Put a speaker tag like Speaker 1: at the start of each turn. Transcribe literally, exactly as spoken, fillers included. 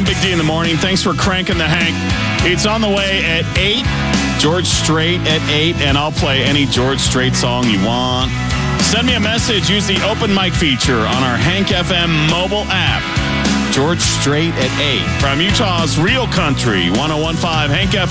Speaker 1: I'm Big D in the morning. Thanks for cranking the Hank. It's on the way at eight. George Strait at eight, and I'll play any George Strait song you want. Send me a message. Use the open mic feature on our Hank F M mobile app. George Strait at eight. From Utah's Real Country, one oh one point five Hank F M.